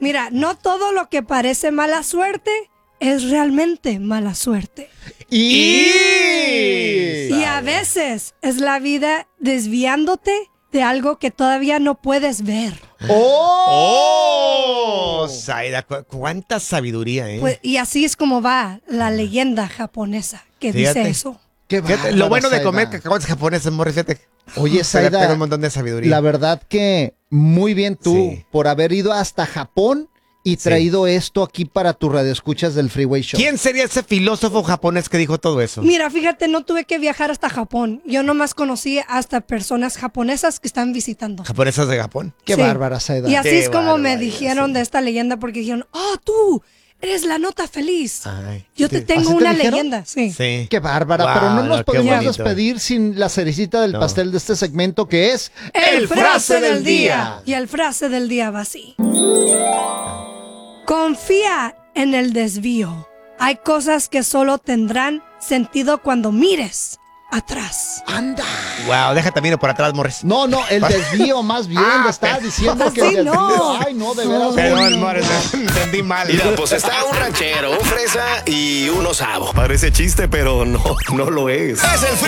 Mira, no todo lo que parece mala suerte es realmente mala suerte. Y a veces es la vida desviándote de algo que todavía no puedes ver. Zaida, cuánta sabiduría, ¿eh? Pues, y así es como va la leyenda japonesa que dice eso. Lo bueno de comer cacahuates japoneses, morris, fíjate. Oye, Zaida, pero un montón de sabiduría. La verdad que muy bien tú por haber ido hasta Japón y traído esto aquí para tus radioescuchas del Freeway Show. ¿Quién sería ese filósofo japonés que dijo todo eso? Mira, fíjate, no tuve que viajar hasta Japón. Yo nomás conocí hasta personas japonesas que están visitando. ¿Japonesas de Japón? Qué bárbara, Zaida. Y así es como me dijeron de esta leyenda, porque dijeron, tú eres la nota feliz. Yo te tengo una leyenda. Sí. Qué bárbara, pero no nos podemos despedir sin la cerecita del pastel de este segmento que es el frase del día. Y el frase del día va así. Confía en el desvío. Hay cosas que solo tendrán sentido cuando mires atrás. ¡Anda! Wow, déjate miro por atrás, Morris. No, el desvío más bien. Le estaba diciendo que el desvío. No. Ay, no, de veras. Perdón, Morris, entendí mal. Mira, pues está un ranchero, un fresa y un osavo. Parece chiste, pero no lo es. Es el